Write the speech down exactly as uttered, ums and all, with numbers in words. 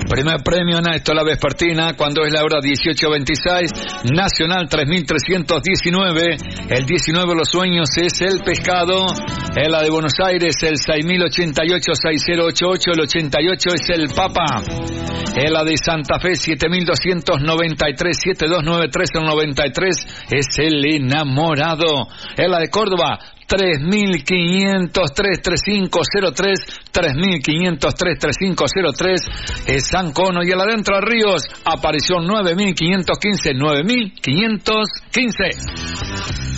Primer premio Nato La Vespertina, cuando es la hora dieciocho veintiséis. Nacional tres mil trescientos diecinueve. El diecinueve Los Sueños es el pescado. En la de Buenos Aires el seis mil ochenta y ocho seis mil ochenta y ocho. El ochenta y ocho es el Papa. En la de Santa Fe siete mil doscientos noventa y tres siete mil doscientos noventa y tres. El noventa y tres es el Enamorado. En la de Córdoba tres mil quinientos tres treinta y cinco cero tres, tres mil quinientos tres treinta y cinco cero tres es San Cono. Y el adentro de Ríos apareció nueve mil quinientos quince, nueve mil quinientos quince.